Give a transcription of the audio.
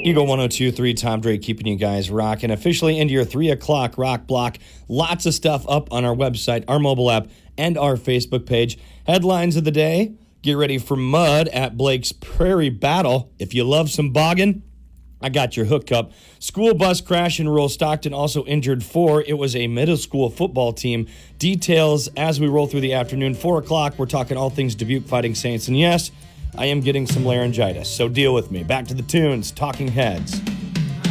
Eagle 102.3, Tom Drake keeping you guys rocking. Officially into your 3 o'clock rock block. Lots of stuff up on our website, our mobile app, and our Facebook page. Headlines of the day. Get ready for mud at Blake's Prairie Battle. If you love some bogging, I got your hookup. School bus crash in rural Stockton also injured 4. It was a middle school football team. Details as we roll through the afternoon. 4 o'clock, we're talking all things Dubuque Fighting Saints. And yes, I am getting some laryngitis, so deal with me. Back to the tunes, Talking Heads.